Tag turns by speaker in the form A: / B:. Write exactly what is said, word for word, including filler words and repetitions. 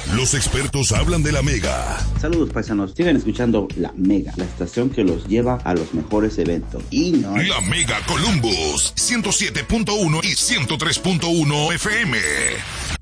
A: Los expertos hablan de la Mega.
B: Saludos, paisanos. Sigan escuchando La Mega, la estación que los lleva a los mejores eventos. Y no...
A: La Mega Columbus, ciento siete punto uno y ciento tres punto uno F M.